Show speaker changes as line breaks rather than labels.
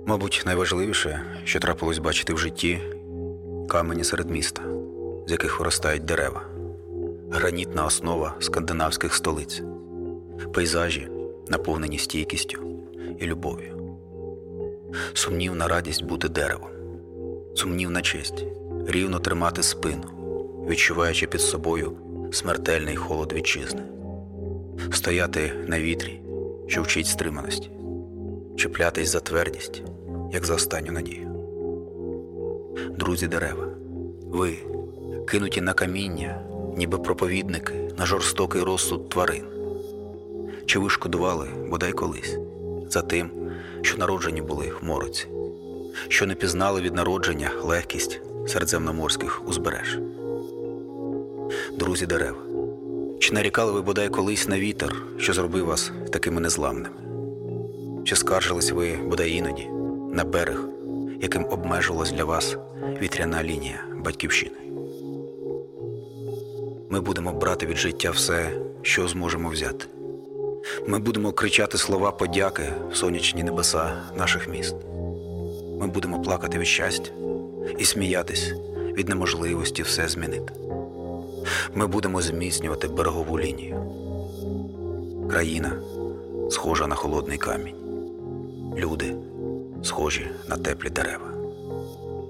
Мабуть, найважливіше, що трапилось бачити в житті – камені серед міста, з яких виростають дерева, гранітна основа скандинавських столиць, пейзажі, наповнені стійкістю і любов'ю. Сумнівна радість бути деревом, сумнівна честь рівно тримати спину, відчуваючи під собою смертельний холод вітчизни, стояти на вітрі, що вчить стриманості, чіплятись за твердість, як за останню надію. Друзі дерева, ви, кинуті на каміння, ніби проповідники на жорстокий розсуд тварин. Чи ви шкодували, бодай колись, за тим, що народжені були в мороці, що не пізнали від народження легкість середземноморських узбереж? Друзі дерева, чи нарікали ви бодай колись на вітер, що зробив вас такими незламними? Чи скаржились ви бодай іноді на берег, яким обмежувалась для вас вітряна лінія батьківщини? Ми будемо брати від життя все, що зможемо взяти. Ми будемо кричати слова подяки в сонячні небеса наших міст. Ми будемо плакати від щастя і сміятись від неможливості все змінити. Ми будемо зміцнювати берегову лінію. Країна схожа на холодний камінь. Люди схожі на теплі дерева.